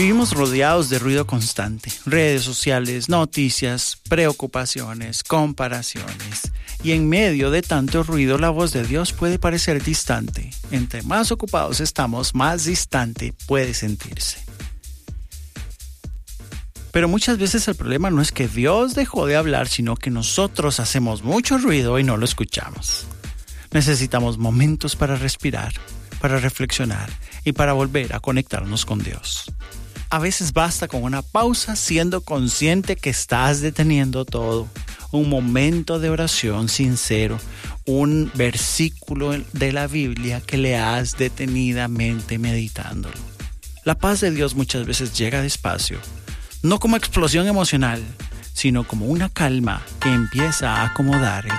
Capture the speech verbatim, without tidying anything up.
Vivimos rodeados de ruido constante, redes sociales, noticias, preocupaciones, comparaciones. Y en medio de tanto ruido, la voz de Dios puede parecer distante. Entre más ocupados estamos, más distante puede sentirse. Pero muchas veces el problema no es que Dios dejó de hablar, sino que nosotros hacemos mucho ruido y no lo escuchamos. Necesitamos momentos para respirar, para reflexionar y para volver a conectarnos con Dios. A veces basta con una pausa siendo consciente que estás deteniendo todo. Un momento de oración sincero, un versículo de la Biblia que leas detenidamente meditándolo. La paz de Dios muchas veces llega despacio, no como explosión emocional, sino como una calma que empieza a acomodar el